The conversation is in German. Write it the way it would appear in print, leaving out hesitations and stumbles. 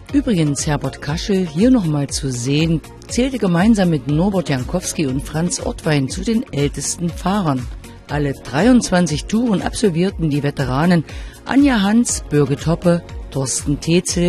Übrigens, Herbert Kaschel, hier nochmal zu sehen, zählte gemeinsam mit Norbert Jankowski und Franz Ortwein zu den ältesten Fahrern. Alle 23 Touren absolvierten die Veteranen Anja Hans, Birgit Hoppe, Thorsten Tetzel,